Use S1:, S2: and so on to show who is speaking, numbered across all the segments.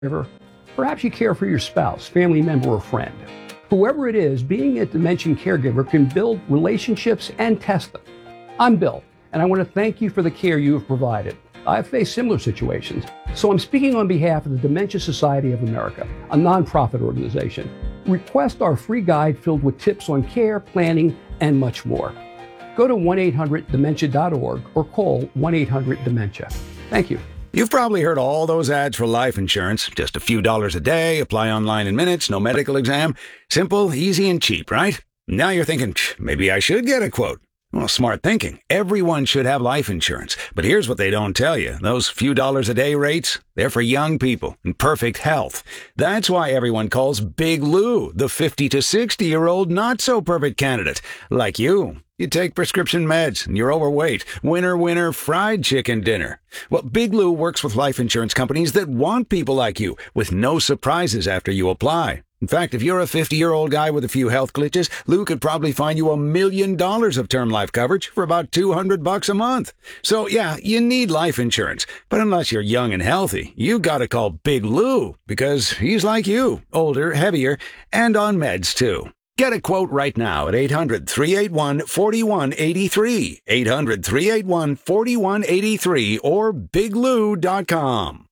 S1: caregiver. Perhaps you care for your spouse, family member, or friend. Whoever it is, being a dementia caregiver can build relationships and test them. I'm Bill, and I want to thank you for the care you have provided. I've faced similar situations, so I'm speaking on behalf of the Dementia Society of America, a nonprofit organization. Request our free guide filled with tips on care, planning, and much more. Go to 1-800-DEMENTIA.org or call 1-800-DEMENTIA. Thank you.
S2: You've probably heard all those ads for life insurance. Just a few dollars a day, apply online in minutes, no medical exam. Simple, easy, and cheap, right? Now you're thinking, maybe I should get a quote. Well, smart thinking. Everyone should have life insurance. But here's what they don't tell you. Those few dollars a day rates, they're for young people in perfect health. That's why everyone calls Big Lou the 50 to 60-year-old not-so-perfect candidate. Like you. You take prescription meds and you're overweight. Winner, winner, fried chicken dinner. Well, Big Lou works with life insurance companies that want people like you with no surprises after you apply. In fact, if you're a 50-year-old guy with a few health glitches, Lou could probably find you $1 million of term life coverage for about $200 a month. So yeah, you need life insurance. But unless you're young and healthy, you gotta call Big Lou because he's like you, older, heavier, and on meds too. Get a quote right now at 800-381-4183, 800-381-4183, or biglou.com.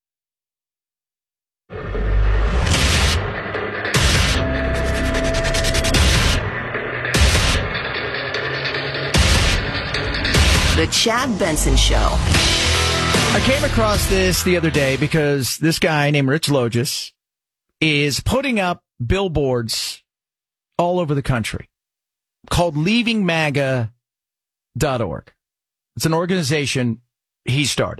S3: The Chad Benson Show.
S4: I came across this the other day because this guy named Rich Logis is putting up billboards all over the country called leavingmaga.org. It's an organization he started.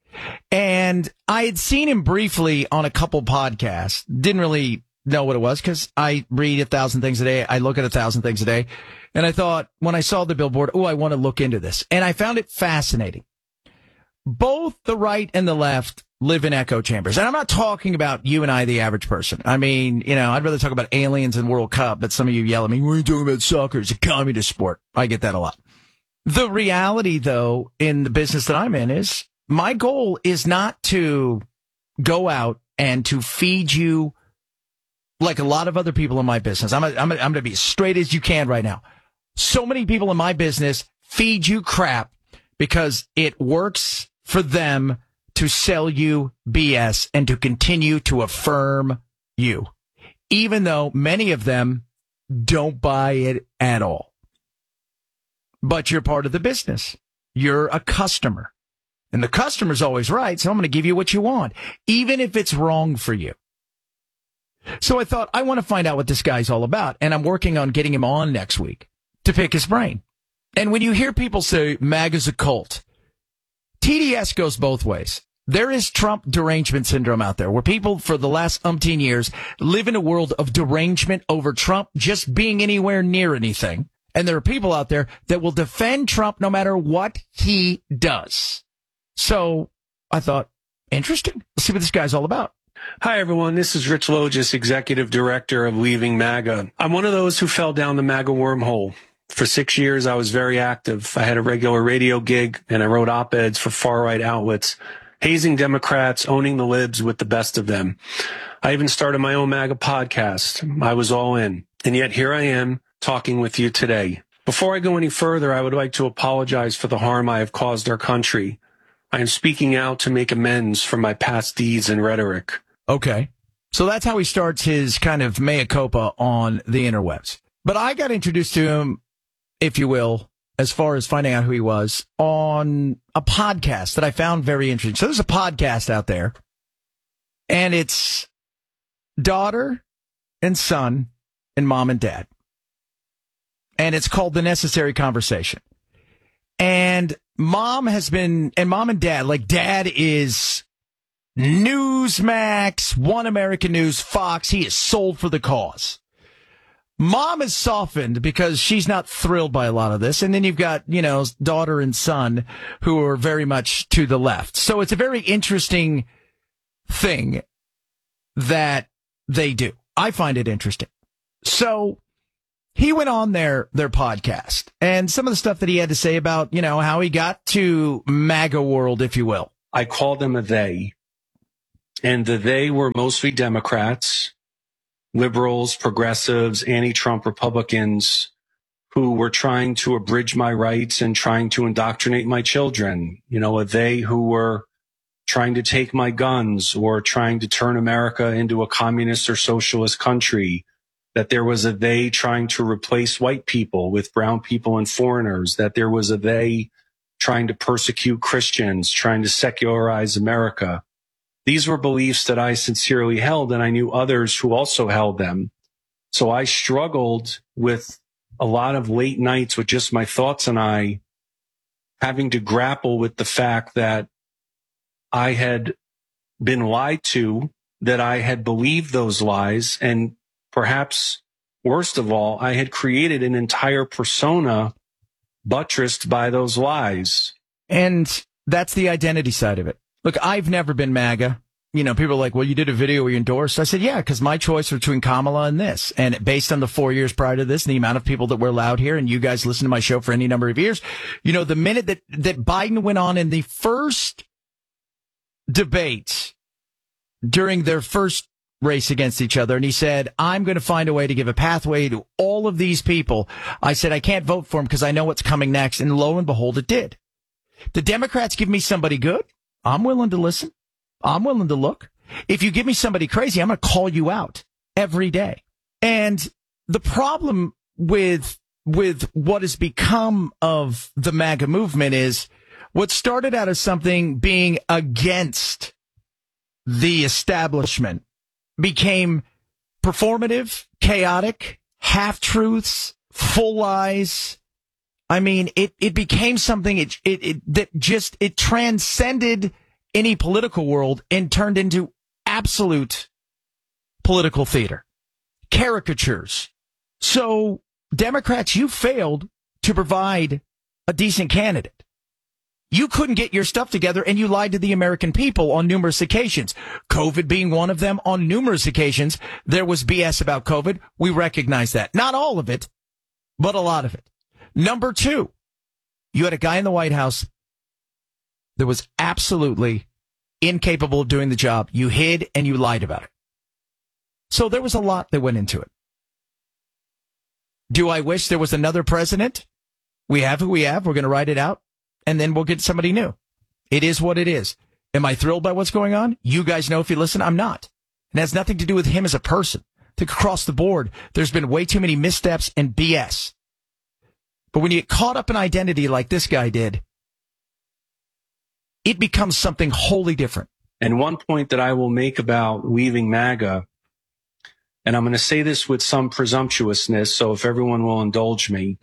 S4: And I had seen him briefly on a couple podcasts. Didn't really know what it was because I read 1,000 things a day. I look at 1,000 things a day. And I thought, when I saw the billboard, I want to look into this. And I found it fascinating. Both the right and the left live in echo chambers. And I'm not talking about you and I, the average person. I mean, I'd rather talk about aliens and World Cup, but some of you yell at me, "What are you talking about soccer? It's a communist sport." I get that a lot. The reality, though, in the business that I'm in is my goal is not to go out and to feed you like a lot of other people in my business. I'm going to be as straight as you can right now. So many people in my business feed you crap because it works for them to sell you BS and to continue to affirm you, even though many of them don't buy it at all. But you're part of the business. You're a customer. And the customer's always right, so I'm going to give you what you want, even if it's wrong for you. So I thought, I want to find out what this guy's all about, and I'm working on getting him on next week to pick his brain. And when you hear people say MAGA's a cult, TDS goes both ways. There is Trump derangement syndrome out there where people for the last umpteen years live in a world of derangement over Trump just being anywhere near anything. And there are people out there that will defend Trump no matter what he does. So I thought, interesting. Let's see what this guy's all about.
S5: Hi, everyone. This is Rich Logis, Executive Director of Leaving MAGA. I'm one of those who fell down the MAGA wormhole. For 6 years, I was very active. I had a regular radio gig, and I wrote op-eds for far-right outlets, hazing Democrats, owning the libs with the best of them. I even started my own MAGA podcast. I was all in. And yet here I am talking with you today. Before I go any further, I would like to apologize for the harm I have caused our country. I am speaking out to make amends for my past deeds and rhetoric.
S4: Okay. So that's how he starts his kind of mea culpa on the interwebs. But I got introduced to him, if you will, as far as finding out who he was, on a podcast that I found very interesting. So there's a podcast out there, and it's daughter and son and mom and dad. And it's called The Necessary Conversation. And mom and dad, like dad is Newsmax, One American News, Fox. He is sold for the cause. Mom is softened because she's not thrilled by a lot of this. And then you've got, daughter and son who are very much to the left. So it's a very interesting thing that they do. I find it interesting. So he went on their podcast, and some of the stuff that he had to say about, how he got to MAGA world, if you will.
S5: I call them a they. And they were mostly Democrats, liberals, progressives, anti-Trump Republicans who were trying to abridge my rights and trying to indoctrinate my children. You know, they who were trying to take my guns or trying to turn America into a communist or socialist country, that there was a they trying to replace white people with brown people and foreigners, that there was a they trying to persecute Christians, trying to secularize America. These were beliefs that I sincerely held, and I knew others who also held them. So I struggled with a lot of late nights with just my thoughts and I having to grapple with the fact that I had been lied to, that I had believed those lies, and perhaps worst of all, I had created an entire persona buttressed by those lies.
S4: And that's the identity side of it. Look, I've never been MAGA. You know, people are like, well, you did a video where you endorsed. I said, yeah, because my choice was between Kamala and this. And based on the 4 years prior to this and the amount of people that were allowed here, and you guys listen to my show for any number of years, you know, the minute that Biden went on in the first debate during their first race against each other, and he said, I'm going to find a way to give a pathway to all of these people. I said, I can't vote for him because I know what's coming next. And lo and behold, it did. The Democrats give me somebody good, I'm willing to listen. I'm willing to look. If you give me somebody crazy, I'm going to call you out every day. And the problem with what has become of the MAGA movement is what started out as something being against the establishment became performative, chaotic, half-truths, full lies. I mean, it became something it transcended any political world and turned into absolute political theater, caricatures. So Democrats, you failed to provide a decent candidate. You couldn't get your stuff together and you lied to the American people on numerous occasions. COVID being one of them. On numerous occasions, there was BS about COVID. We recognize that. Not all of it, but a lot of it. Number two, you had a guy in the White House that was absolutely incapable of doing the job. You hid and you lied about it. So there was a lot that went into it. Do I wish there was another president? We have who we have. We're going to write it out, and then we'll get somebody new. It is what it is. Am I thrilled by what's going on? You guys know if you listen, I'm not. It has nothing to do with him as a person. I think across the board, there's been way too many missteps and BS. But when you get caught up in identity like this guy did, it becomes something wholly different.
S5: And one point that I will make about leaving MAGA, and I'm going to say this with some presumptuousness, so if everyone will indulge me,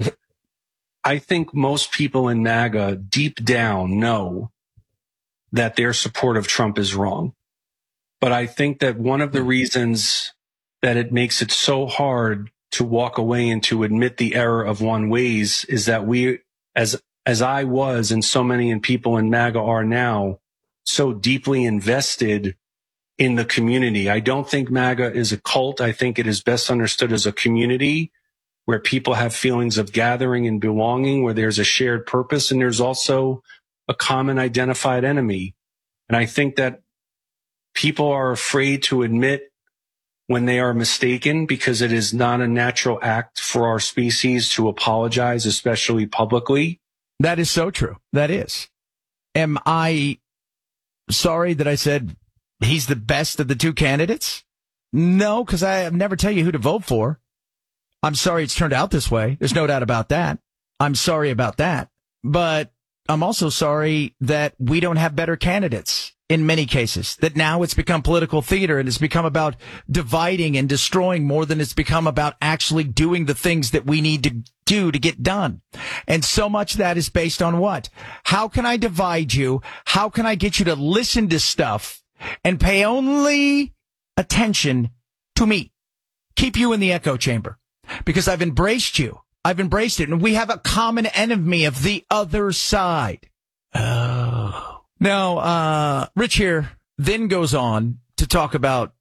S5: I think most people in MAGA deep down know that their support of Trump is wrong. But I think that one of the reasons that it makes it so hard to walk away and to admit the error of one's ways is that we, as I was and so many people in MAGA are now, so deeply invested in the community. I don't think MAGA is a cult. I think it is best understood as a community where people have feelings of gathering and belonging, where there's a shared purpose and there's also a common identified enemy. And I think that people are afraid to admit when they are mistaken because it is not a natural act for our species to apologize, especially publicly.
S4: That is so true. That is. Am I sorry that I said he's the best of the two candidates? No, because I never tell you who to vote for. I'm sorry it's turned out this way. There's no doubt about that. I'm sorry about that. But I'm also sorry that we don't have better candidates in many cases, that now it's become political theater and it's become about dividing and destroying more than it's become about actually doing the things that we need to do to get done. And so much of that is based on what? How can I divide you? How can I get you to listen to stuff and pay only attention to me? Keep you in the echo chamber because I've embraced you. I've embraced it. And we have a common enemy of the other side. Oh. Now, Rich here then goes on to talk about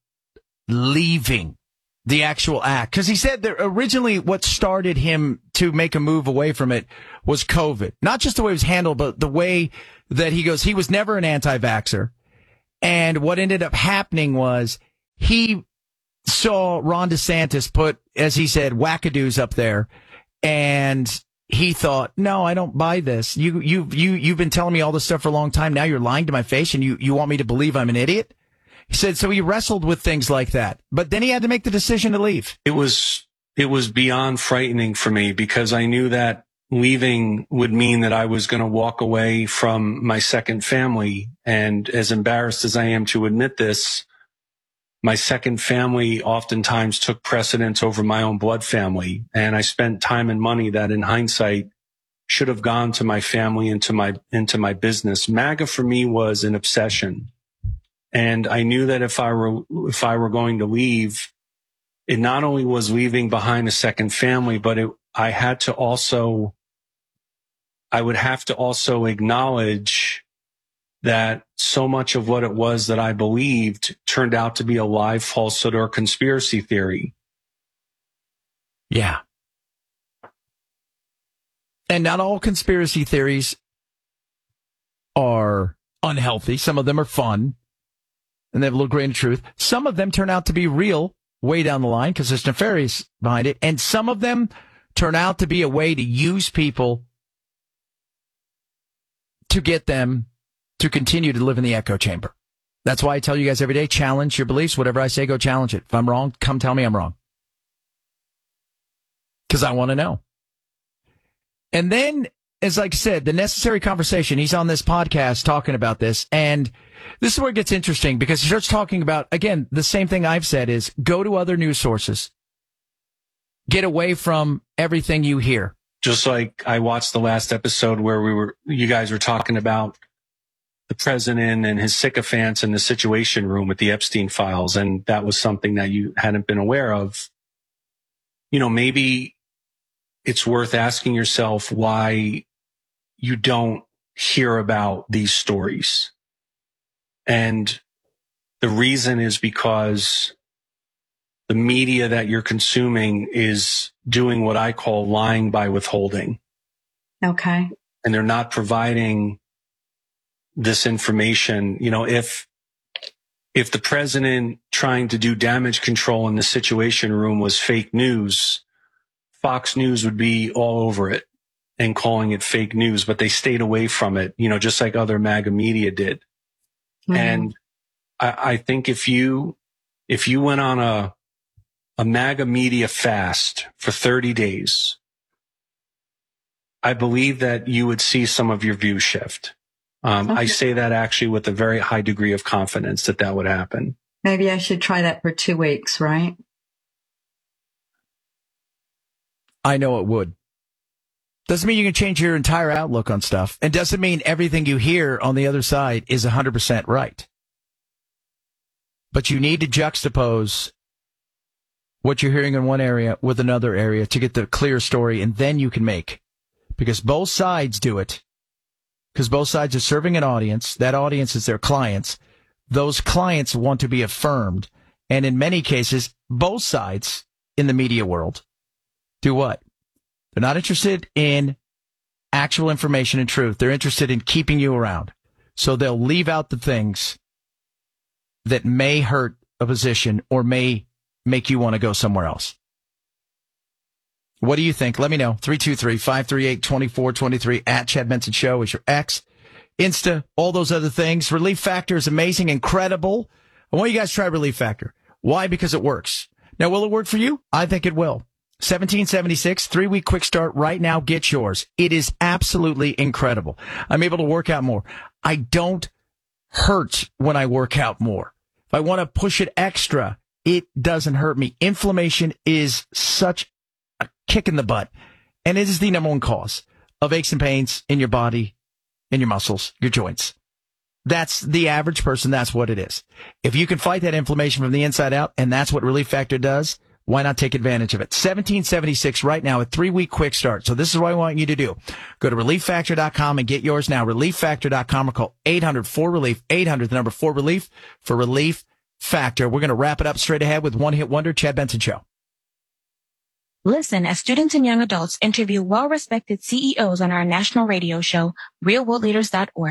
S4: leaving the actual act. Because he said that originally what started him to make a move away from it was COVID. Not just the way it was handled, but the way that he goes, he was never an anti-vaxxer. And what ended up happening was he saw Ron DeSantis put, as he said, wackadoos up there, and he thought, no, I don't buy this. You've been telling me all this stuff for a long time. Now you're lying to my face, and you want me to believe I'm an idiot? He said, so he wrestled with things like that, but then he had to make the decision to leave.
S5: It was beyond frightening for me, because I knew that leaving would mean that I was going to walk away from my second family. And as embarrassed as I am to admit this, my second family oftentimes took precedence over my own blood family. And I spent time and money that in hindsight should have gone to my family and into my business. MAGA for me was an obsession. And I knew that if I were going to leave, it not only was leaving behind a second family, but I would have to also acknowledge that so much of what it was that I believed turned out to be a lie, falsehood, or conspiracy theory.
S4: Yeah. And not all conspiracy theories are unhealthy. Some of them are fun, and they have a little grain of truth. Some of them turn out to be real way down the line because there's nefarious behind it. And some of them turn out to be a way to use people to get them to continue to live in the echo chamber. That's why I tell you guys every day, challenge your beliefs. Whatever I say, go challenge it. If I'm wrong, come tell me I'm wrong. Because I want to know. And then, as like I said, the necessary conversation, he's on this podcast talking about this. And this is where it gets interesting, because he starts talking about, again, the same thing I've said is go to other news sources. Get away from everything you hear.
S5: Just like I watched the last episode where you guys were talking about the president and his sycophants in the Situation Room with the Epstein files. And that was something that you hadn't been aware of. You know, maybe it's worth asking yourself why you don't hear about these stories. And the reason is because the media that you're consuming is doing what I call lying by withholding.
S6: Okay.
S5: And they're not providing this information. You know, if the president trying to do damage control in the Situation Room was fake news, Fox News would be all over it and calling it fake news, but they stayed away from it, you know, just like other MAGA media did. Mm-hmm. And I think if you went on a MAGA media fast for 30 days, I believe that you would see some of your views shift. Okay. I say that actually with a very high degree of confidence that would happen.
S6: Maybe I should try that for 2 weeks, right?
S4: I know it would. Doesn't mean you can change your entire outlook on stuff. And doesn't mean everything you hear on the other side is 100% right. But you need to juxtapose what you're hearing in one area with another area to get the clear story, and then you can make. Because both sides do it. Because both sides are serving an audience. That audience is their clients. Those clients want to be affirmed. And in many cases, both sides in the media world do what? They're not interested in actual information and truth. They're interested in keeping you around. So they'll leave out the things that may hurt a position or may make you want to go somewhere else. What do you think? Let me know. 323-538-2423 at Chad Benson Show is your X. Insta, all those other things. Relief Factor is amazing, incredible. I want you guys to try Relief Factor. Why? Because it works. Now, will it work for you? I think it will. 1776, 3-week quick start right now. Get yours. It is absolutely incredible. I'm able to work out more. I don't hurt when I work out more. If I want to push it extra, it doesn't hurt me. Inflammation is such a kick in the butt, and it is the number one cause of aches and pains in your body, in your muscles, your joints. That's the average person. That's what it is. If you can fight that inflammation from the inside out, and that's what Relief Factor does, why not take advantage of it? 1776 right now, a 3-week quick start. So this is what I want you to do. Go to ReliefFactor.com and get yours now. ReliefFactor.com or call 800-4RELIEF, 800, the number 4RELIEF for Relief Factor. We're going to wrap it up straight ahead with One Hit Wonder, Chad Benson Show.
S7: Listen as students and young adults interview well-respected CEOs on our national radio show, RealWorldLeaders.org.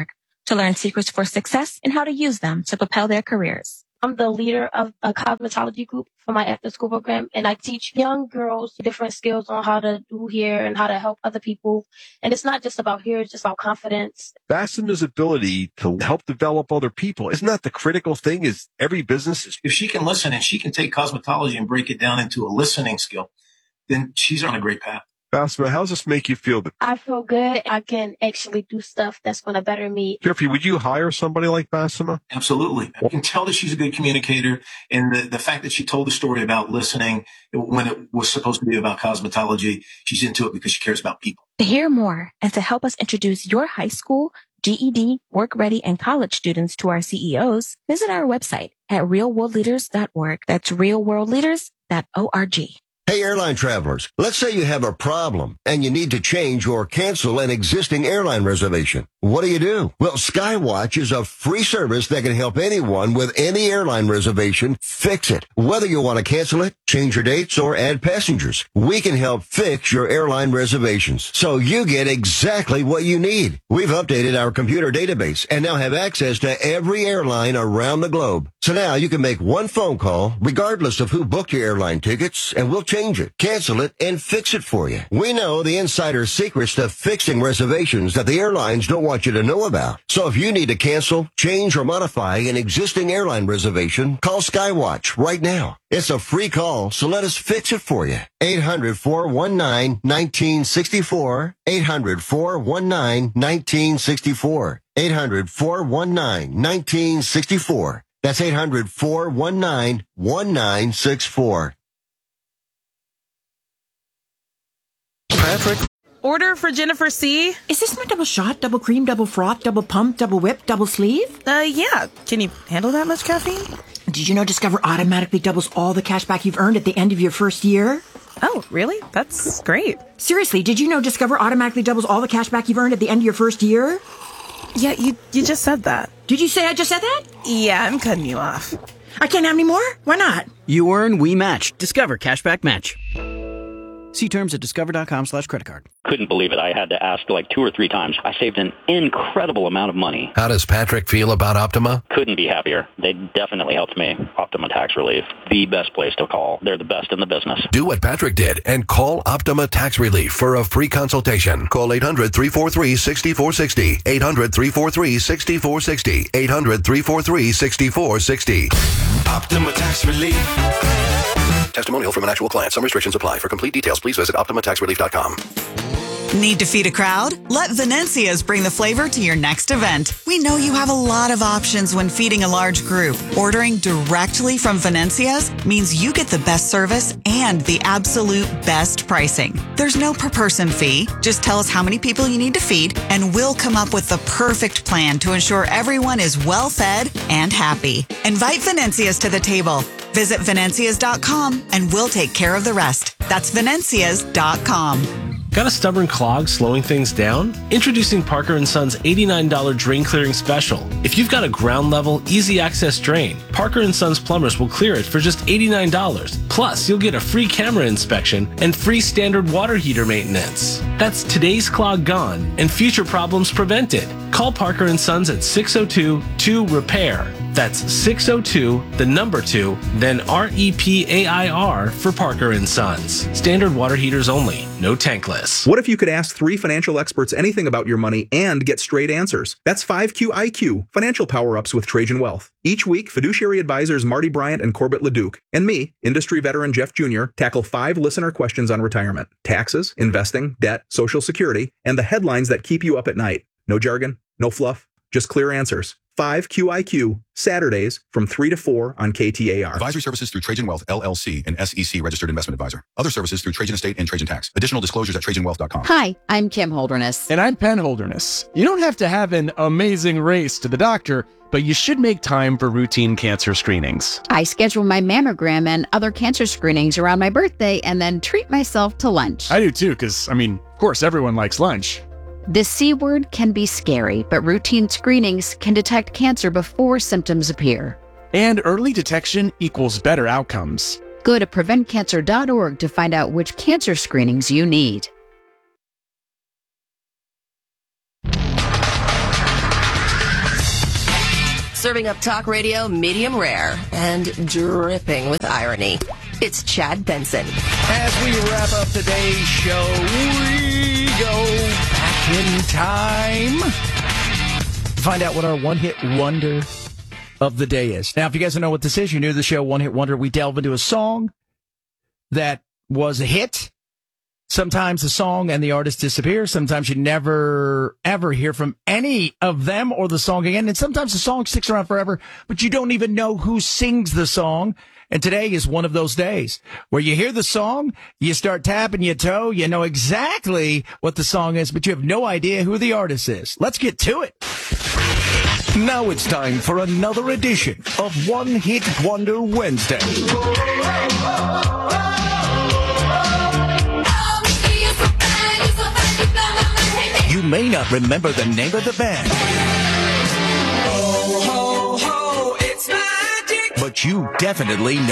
S7: to learn secrets for success and how to use them to propel their careers.
S8: I'm the leader of a cosmetology group for my after-school program, and I teach young girls different skills on how to do hair and how to help other people. And it's not just about hair, it's just about confidence.
S9: Bassema's ability to help develop other people, isn't that the critical thing? Is every business,
S10: if she can listen and she can take cosmetology and break it down into a listening skill, then she's on a great path.
S9: Bassema, how does this make you feel?
S8: I feel good. I can actually do stuff that's going to better me.
S9: Jeffrey, would you hire somebody like Bassema?
S10: Absolutely. I can tell that she's a good communicator. And the fact that she told the story about listening when it was supposed to be about cosmetology, she's into it because she cares about people.
S7: To hear more and to help us introduce your high school, GED, work-ready, and college students to our CEOs, visit our website at realworldleaders.org. That's realworldleaders.org.
S11: Hey, airline travelers, let's say you have a problem and you need to change or cancel an existing airline reservation. What do? Well, Skywatch is a free service that can help anyone with any airline reservation fix it. Whether you want to cancel it, change your dates, or add passengers, we can help fix your airline reservations so you get exactly what you need. We've updated our computer database and now have access to every airline around the globe. So now you can make one phone call regardless of who booked your airline tickets, and we'll change it, cancel it, and fix it for you. We know the insider secrets to fixing reservations that the airlines don't want you to know about. So if you need to cancel, change, or modify an existing airline reservation, call Skywatch right now. It's a free call, so let us fix it for you. 800-419-1964. 800-419-1964. 800-419-1964. That's 800-419-1964.
S12: Patrick. Order for Jennifer C.
S13: Is this my double shot, double cream, double froth, double pump, double whip, double sleeve?
S12: Yeah. Can you handle that much caffeine?
S13: Did you know Discover automatically doubles all the cash back you've earned at the end of your first year?
S12: Oh, really? That's great.
S13: Seriously, did you know Discover automatically doubles all the cash back you've earned at the end of your first year?
S12: Yeah, you just said that.
S13: Did you say I just said that?
S12: Yeah, I'm cutting you off.
S13: I can't have any more? Why not?
S14: You earn, we match. Discover Cashback Match. See terms at discover.com/creditcard.
S15: Couldn't believe it. I had to ask like 2 or 3 times. I saved an incredible amount of money.
S16: How does Patrick feel about Optima?
S15: Couldn't be happier. They definitely helped me. Optima Tax Relief, the best place to call. They're the best in the business.
S16: Do what Patrick did and call Optima Tax Relief for a free consultation. Call 800-343-6460. 800-343-6460. 800-343-6460.
S17: Optima Tax Relief.
S16: Testimonial from an actual client. Some restrictions apply. For complete details, please visit OptimaTaxRelief.com.
S18: Need to feed a crowd? Let Venencia's bring the flavor to your next event. We know you have a lot of options when feeding a large group. Ordering directly from Venencia's means you get the best service and the absolute best pricing. There's no per person fee. Just tell us how many people you need to feed, and we'll come up with the perfect plan to ensure everyone is well fed and happy. Invite Venencia's to the table. Visit Venencias.com and we'll take care of the rest. That's Venencias.com.
S5: Got a stubborn clog slowing things down? Introducing Parker & Son's $89 drain clearing special. If you've got a ground level, easy access drain, Parker & Son's plumbers will clear it for just $89. Plus, you'll get a free camera inspection and free standard water heater maintenance. That's today's clog gone and future problems prevented. Call Parker & Sons at 602-2-REPAIR. That's 602-2, then REPAIR for Parker & Sons. Standard water heaters only, no tankless.
S19: What if you could ask 3 financial experts anything about your money and get straight answers? That's 5QIQ, Financial Power-Ups with Trajan Wealth. Each week, fiduciary advisors Marty Bryant and Corbett Leduc, and me, industry veteran Jeff Jr., tackle 5 listener questions on retirement, taxes, investing, debt, Social Security, and the headlines that keep you up at night. No jargon, no fluff, just clear answers. 5QIQ, Saturdays from 3 to 4 on KTAR.
S20: Advisory services through Trajan Wealth, LLC, an SEC registered investment advisor. Other services through Trajan Estate and Trajan Tax. Additional disclosures at TrajanWealth.com.
S21: Hi, I'm Kim Holderness.
S22: And I'm Penn Holderness. You don't have to have an amazing race to the doctor, but you should make time for routine cancer screenings.
S21: I schedule my mammogram and other cancer screenings around my birthday and then treat myself to lunch.
S22: I do too, because, of course, everyone likes lunch.
S21: The C word can be scary, but routine screenings can detect cancer before symptoms appear.
S22: And early detection equals better outcomes.
S21: Go to preventcancer.org to find out which cancer screenings you need.
S3: Serving up talk radio medium rare and dripping with irony. It's Chad Benson.
S4: As we wrap up today's show, we go back in time to find out what our one-hit wonder of the day is. Now, if you guys don't know what this is, you're new to the show, One Hit Wonder. We delve into a song that was a hit. Sometimes the song and the artist disappear. Sometimes you never, ever hear from any of them or the song again. And sometimes the song sticks around forever, but you don't even know who sings the song. And today is one of those days where you hear the song, you start tapping your toe, you know exactly what the song is, but you have no idea who the artist is. Let's get to it.
S1: Now it's time for another edition of One Hit Wonder Wednesday. You may not remember the name of the band, but you definitely know